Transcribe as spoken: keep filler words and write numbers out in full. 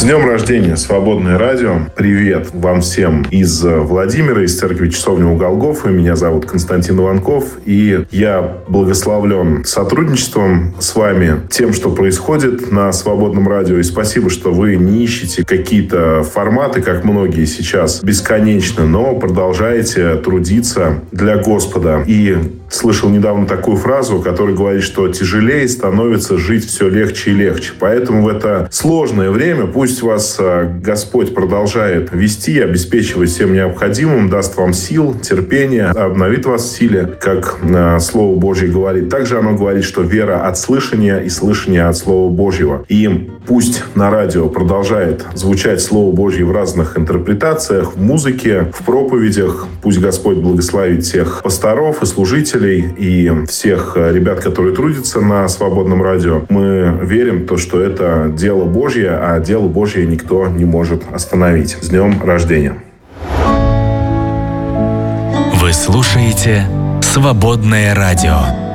С днем рождения, Свободное радио. Привет вам всем из Владимира, из церкви Часовни у Голгофы. Меня зовут Константин Иванков, и я благословлен сотрудничеством с вами, тем, что происходит на Свободном радио. И спасибо, что вы не ищете какие-то форматы, как многие сейчас, бесконечно, но продолжаете трудиться для Господа. И слышал недавно такую фразу, которая говорит, что тяжелее становится жить все легче и легче. Поэтому в это сложное время пусть вас Господь продолжает вести, обеспечивать всем необходимым, даст вам сил, терпения, обновит вас в силе, как Слово Божье говорит. Также оно говорит, что вера от слышания и слышание от Слова Божьего. И пусть на радио продолжает звучать Слово Божье в разных интерпретациях, в музыке, в проповедях. Пусть Господь благословит всех пасторов и служителей, и всех ребят, которые трудятся на Свободном радио. Мы верим в то, что это дело Божье, а дело Божье никто не может остановить. С днем рождения! Вы слушаете «Свободное радио».